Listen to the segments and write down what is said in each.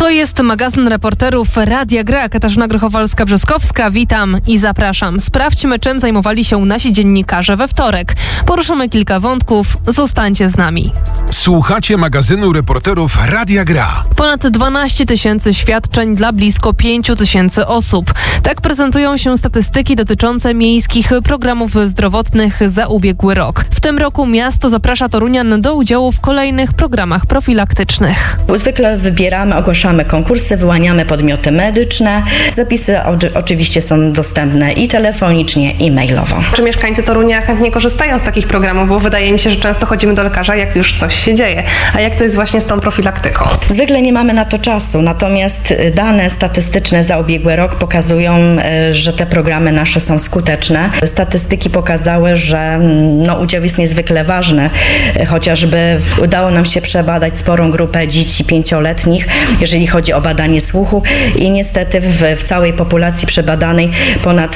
To jest magazyn reporterów Radia Gra. Katarzyna Grochowalska-Brzeskowska. Witam i zapraszam. Sprawdźmy, czym zajmowali się nasi dziennikarze we wtorek. Poruszymy kilka wątków. Zostańcie z nami. Słuchacie magazynu reporterów Radia Gra. Ponad 12 000 świadczeń dla blisko 5 000 osób. Tak prezentują się statystyki dotyczące miejskich programów zdrowotnych za ubiegły rok. W tym roku miasto zaprasza Torunian do udziału w kolejnych programach profilaktycznych. Zwykle wybieramy, ogłaszamy konkursy, wyłaniamy podmioty medyczne. Zapisy oczywiście są dostępne i telefonicznie, i mailowo. Czy mieszkańcy Torunia chętnie korzystają z takich programów? Bo wydaje mi się, że często chodzimy do lekarza, jak już coś się dzieje. A jak to jest właśnie z tą profilaktyką? Zwykle nie mamy na to czasu, natomiast dane statystyczne za ubiegły rok pokazują, że te programy nasze są skuteczne. Statystyki pokazały, że udział jest niezwykle ważny. Chociażby udało nam się przebadać sporą grupę dzieci 5-letnich, jeżeli chodzi o badanie słuchu i niestety w całej populacji przebadanej ponad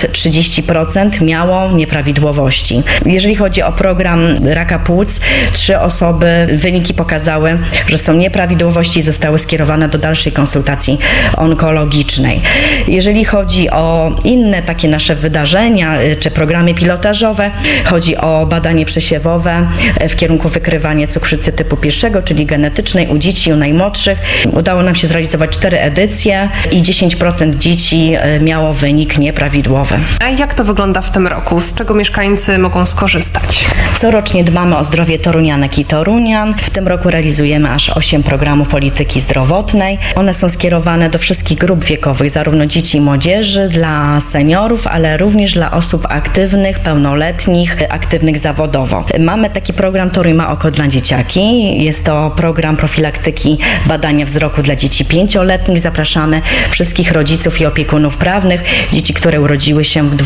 30% miało nieprawidłowości. Jeżeli chodzi o program raka płuc, 3 osoby, wyniki pokazały, że są nieprawidłowości i zostały skierowane do dalszej konsultacji onkologicznej. Jeżeli chodzi o inne takie nasze wydarzenia czy programy pilotażowe, chodzi o badanie przesiewowe w kierunku wykrywania cukrzycy typu 1, czyli genetycznej u dzieci, u najmłodszych. Udało nam się zrealizować 4 edycje i 10% dzieci miało wynik nieprawidłowy. A jak to wygląda w tym roku? Z czego mieszkańcy mogą skorzystać? Corocznie dbamy o zdrowie torunianek i torunian. W tym roku realizujemy aż 8 programów polityki zdrowotnej. One są skierowane do wszystkich grup wiekowych, zarówno dzieci i młodzieży, dla seniorów, ale również dla osób aktywnych, pełnoletnich, aktywnych zawodowo. Mamy taki program Toruń ma oko dla dzieciaki. Jest to program profilaktyki badania wzroku dla dzieci 5-letnich. Zapraszamy wszystkich rodziców i opiekunów prawnych, dzieci, które urodziły się w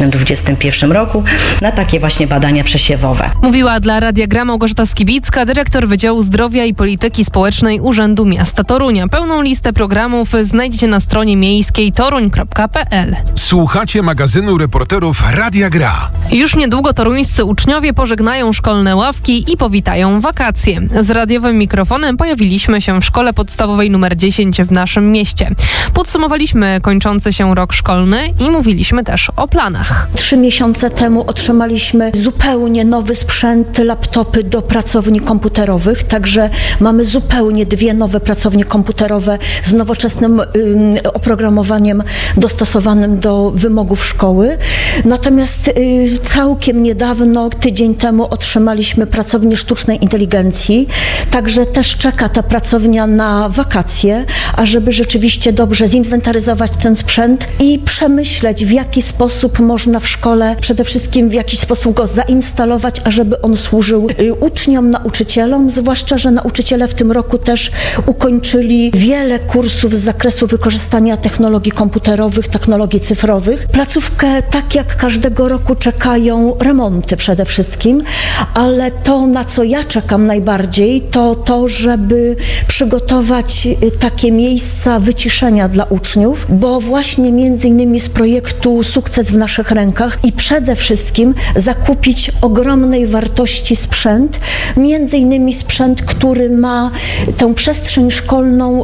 2021 roku, na takie właśnie badania przesiewowe. Mówiła dla Radia Gra Małgorzata Skibicka, dyrektor Wydziału Zdrowia i Polityki Społecznej Urzędu Miasta Torunia. Pełną listę programów znajdziecie na stronie miejskiej toruń.pl. Słuchacie magazynu reporterów Radia Gra. Już niedługo toruńscy uczniowie pożegnają szkolne ławki i powitają wakacje. Z radiowym mikrofonem pojawiliśmy się w szkole podstawowej nr 10 w naszym mieście. Podsumowaliśmy kończący się rok szkolny i mówiliśmy też o planach. 3 miesiące temu otrzymaliśmy zupełnie nowy sprzęt, laptopy do pracowni komputerowych, także mamy zupełnie 2 nowe pracownie komputerowe z nowoczesnym oprogramowaniem dostosowanym do wymogów szkoły. Natomiast całkiem niedawno, tydzień temu otrzymaliśmy pracownię sztucznej inteligencji, także też czeka ta pracownia na wakacje, ażeby rzeczywiście dobrze zinwentaryzować ten sprzęt i przemyśleć, w jaki sposób można w szkole przede wszystkim w jakiś sposób go zainstalować, ażeby on służył uczniom, nauczycielom, zwłaszcza, że nauczyciele w tym roku też ukończyli wiele kursów z zakresu wykorzystania technologii komputerowych, technologii cyfrowych. Placówkę, tak jak każdego roku, czekają remonty przede wszystkim, ale to, na co ja czekam najbardziej, to, żeby przygotować takie miejsca wyciszenia dla uczniów, bo właśnie między innymi z projektu Sukces w naszych rękach i przede wszystkim zakupić ogromnej wartości sprzęt, między innymi sprzęt, który ma tę przestrzeń szkolną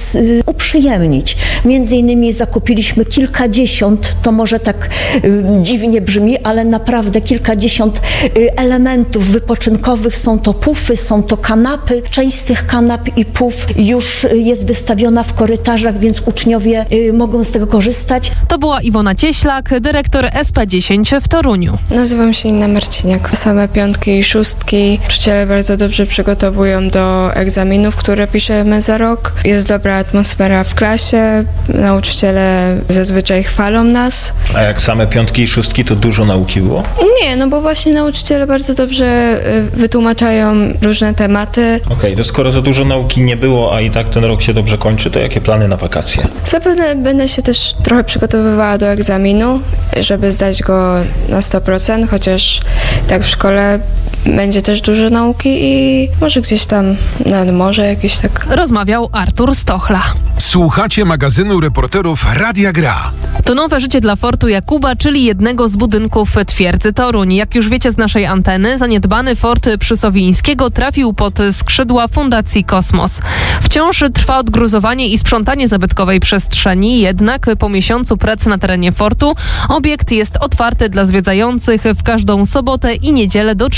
uprzyjemnić. Między innymi zakupiliśmy kilkadziesiąt, to może tak dziwnie brzmi, ale naprawdę kilkadziesiąt elementów wypoczynkowych. Są to pufy, są to kanapy. Część z tych kanap i puf już jest wystawiona w korytarzach, więc uczniowie mogą z tego korzystać. To była Iwona Cieślak, dyrektor SP10 w Toruniu. Nazywam się Inna Marciniak. Same 5 i 6 uczyciele bardzo dobrze przygotowują do egzaminów, które piszemy za rok. Jest dobra atmosfera w klasie, nauczyciele zazwyczaj chwalą nas. A jak same 5 i 6, to dużo nauki było? Nie, bo właśnie nauczyciele bardzo dobrze wytłumaczają różne tematy. Okej, to skoro za dużo nauki nie było, a i tak ten rok się dobrze kończy, to jakie plany na wakacje? Zapewne będę się też trochę przygotowywała do egzaminu, żeby zdać go na 100%, chociaż tak w szkole będzie też dużo nauki i może gdzieś tam nad morze jakieś tak. Rozmawiał Artur Stochla. Słuchacie magazynu reporterów Radia Gra. To nowe życie dla Fortu Jakuba, czyli jednego z budynków twierdzy Toruń. Jak już wiecie z naszej anteny, zaniedbany fort przy Sowińskiego trafił pod skrzydła Fundacji Kosmos. Wciąż trwa odgruzowanie i sprzątanie zabytkowej przestrzeni, jednak po miesiącu pracy na terenie fortu obiekt jest otwarty dla zwiedzających w każdą sobotę i niedzielę do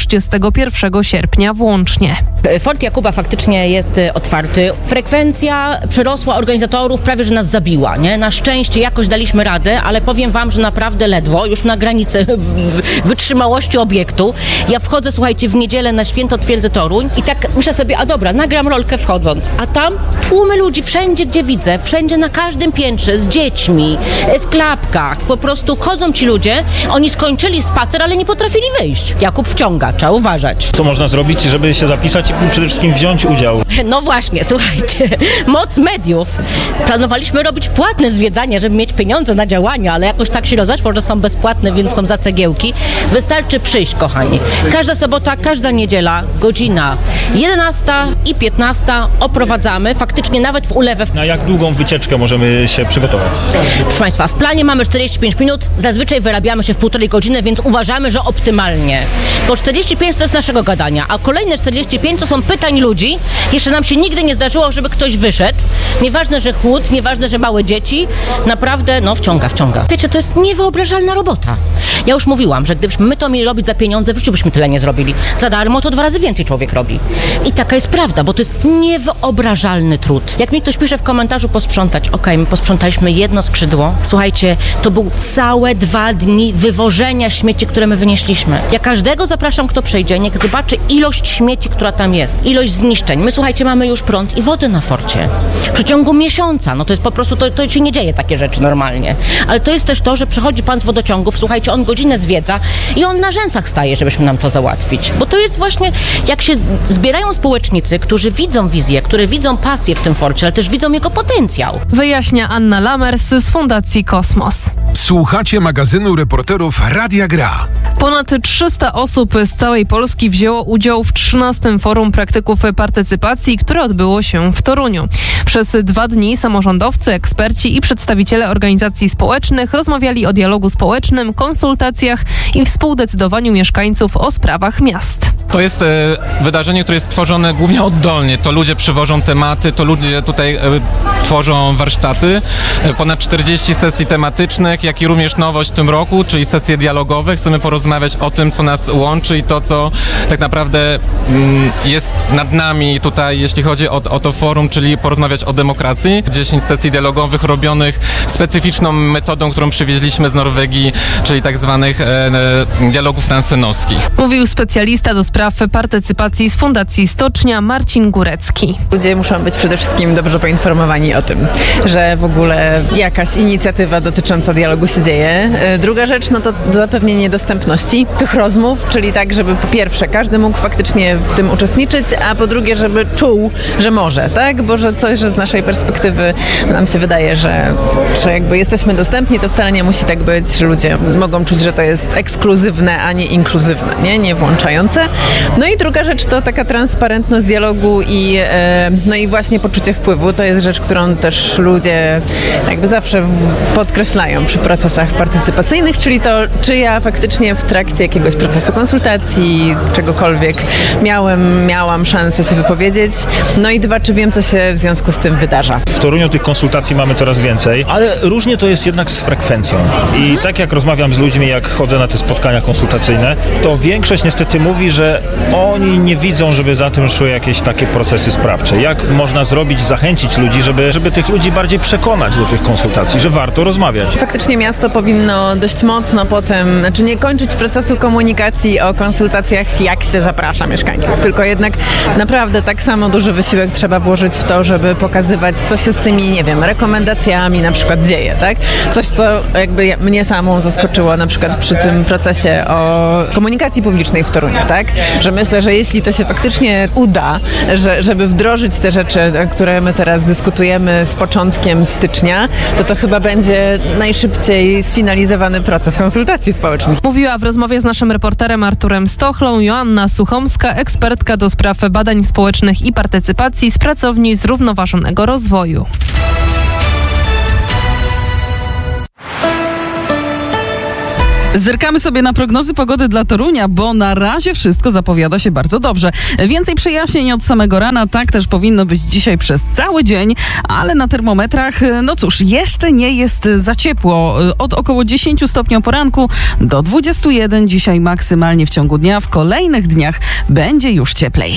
31 sierpnia włącznie. Fort Jakuba faktycznie jest otwarty. Frekwencja przerosła organizatorów, prawie że nas zabiła, nie? Na szczęście jakoś daliśmy radę, ale powiem wam, że naprawdę ledwo, już na granicy wytrzymałości obiektu. Ja wchodzę, słuchajcie, w niedzielę na święto twierdzy Toruń i tak myślę sobie, a dobra, nagram rolkę wchodząc, a tam tłumy ludzi wszędzie, gdzie widzę, wszędzie na każdym piętrze, z dziećmi, w klapkach, po prostu chodzą ci ludzie, oni skończyli spacer, ale nie potrafili wyjść. Jakub wciąga, trzeba uważać. Co można zrobić, żeby się zapisać i przede wszystkim wziąć udział? No właśnie, słuchajcie, moc mediów. Planowaliśmy robić płatne zwiedzanie, żeby mieć pieniądze na działania, ale jakoś tak się rozeszło, że są bezpłatne, więc są za cegiełki. Wystarczy przyjść, kochani. Każda sobota, każda niedziela, godzina 11 i 15 oprowadzamy, faktycznie nawet w ulewę. Na jak długą wycieczkę możemy się przygotować? Proszę Państwa, w planie mamy 45 minut, zazwyczaj wyrabiamy się w 1,5 godziny, więc uważamy, że optymalnie. Bo 45 to jest naszego gadania, a kolejne 45 to są pytań ludzi. Jeszcze nam się nigdy nie zdarzyło, żeby ktoś wyszedł. Nieważne, że chłód, nieważne, że małe dzieci. Naprawdę, wciąga. Wiecie, to jest niewyobrażalna robota. Ja już mówiłam, że gdybyśmy my to mieli robić za pieniądze, w życiu byśmy tyle nie zrobili. Za darmo to 2 razy więcej człowiek robi. I taka jest prawda, bo to jest niewyobrażalny trud. Jak mi ktoś pisze w komentarzu posprzątać, my posprzątaliśmy jedno skrzydło. Słuchajcie, to był całe 2 dni wywożenia śmieci, które my wynieśliśmy. Ja każdego zapraszam, kto przyjdzie, niech zobaczy ilość śmieci, która tam jest, ilość zniszczeń. My, słuchajcie, mamy już prąd i wodę na forcie. W przeciągu miesiąca, to jest po prostu, to się nie dzieje takie rzeczy normalnie. Ale to jest też to, że przychodzi pan z wodociągów, słuchajcie, on godzinę zwiedza i on na rzęsach staje, żebyśmy nam to załatwić. Bo to jest właśnie, jak się zbierają społecznicy, którzy widzą wizję, którzy widzą pasję w tym forcie, ale też widzą jego potencjał. Wyjaśnia Anna Lamers z Fundacji Kosmos. Słuchacie magazynu reporterów Radia Gra. Ponad 300 osób z całej Polski wzięło udział w 13. Forum Praktyków Partycypacji, które odbyło się w Toruniu. Przez 2 dni samorządowcy, eksperci i przedstawiciele organizacji społecznych rozmawiali o dialogu społecznym, konsultacjach i współdecydowaniu mieszkańców o sprawach miast. To jest wydarzenie, które jest tworzone głównie oddolnie. To ludzie przywożą tematy, to ludzie tutaj tworzą warsztaty. Ponad 40 sesji tematycznych, jak i również nowość w tym roku, czyli sesje dialogowe. Chcemy porozmawiać o tym, co nas łączy i to, co tak naprawdę jest nad nami tutaj, jeśli chodzi o to forum, czyli porozmawiać o demokracji. 10 sesji dialogowych robionych specyficzną metodą, którą przywieźliśmy z Norwegii, czyli tak zwanych dialogów nansenowskich. Mówił specjalista do spraw partycypacji z Fundacji Stocznia Marcin Górecki. Ludzie muszą być przede wszystkim dobrze poinformowani o tym, że w ogóle jakaś inicjatywa dotycząca dialogu się dzieje. Druga rzecz, to zapewnienie dostępności tych rozmów, czyli tak, żeby po pierwsze każdy mógł faktycznie w tym uczestniczyć, a po drugie, żeby czuł, że może, tak? Bo że coś, że z naszej perspektywy nam się wydaje, że jakby jesteśmy dostępni, to wcale nie musi tak być, że ludzie mogą czuć, że to jest ekskluzywne, a nie inkluzywne, nie włączające. No i druga rzecz to taka transparentność dialogu i właśnie poczucie wpływu. To jest rzecz, którą też ludzie jakby zawsze podkreślają przy procesach partycypacyjnych, czyli to, czy ja faktycznie w trakcie jakiegoś procesu konsultacji, czegokolwiek miałam szansę się wypowiedzieć. No i 2, czy wiem, co się w związku z tym wydarza. W Toruniu tych konsultacji mamy coraz więcej, ale różnie to jest jednak z frekwencją. I tak jak rozmawiam z ludźmi, jak chodzę na te spotkania konsultacyjne, to większość niestety mówi, że oni nie widzą, żeby za tym szły jakieś takie procesy sprawcze. Jak można zrobić, zachęcić ludzi, żeby tych ludzi bardziej przekonać do tych konsultacji, że warto rozmawiać? Faktycznie miasto powinno dość mocno potem, nie kończyć procesu komunikacji o konsultacjach, jak się zaprasza mieszkańców, tylko jednak naprawdę tak samo duży wysiłek trzeba włożyć w to, żeby pokazywać, co się z tymi, rekomendacjami na przykład dzieje, tak? Coś, co jakby mnie samą zaskoczyło na przykład przy tym procesie o komunikacji publicznej w Toruniu, tak? Że myślę, że jeśli to się faktycznie uda, żeby wdrożyć te rzeczy, które my teraz dyskutujemy z początkiem stycznia, to chyba będzie najszybciej sfinalizowany proces konsultacji społecznych. Mówiła w rozmowie z naszym reporterem Arturem Stochlą Joanna Suchomska, ekspertka do spraw badań społecznych i partycypacji z Pracowni Zrównoważonego Rozwoju. Zerkamy sobie na prognozy pogody dla Torunia, bo na razie wszystko zapowiada się bardzo dobrze. Więcej przejaśnień od samego rana, tak też powinno być dzisiaj przez cały dzień, ale na termometrach, no cóż, jeszcze nie jest za ciepło. Od około 10 stopni o poranku do 21 dzisiaj maksymalnie w ciągu dnia. W kolejnych dniach będzie już cieplej.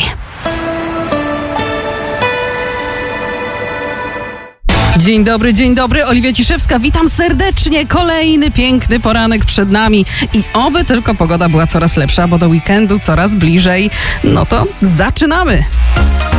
Dzień dobry, Oliwia Ciszewska, witam serdecznie. Kolejny piękny poranek przed nami i oby tylko pogoda była coraz lepsza, bo do weekendu coraz bliżej. No to zaczynamy.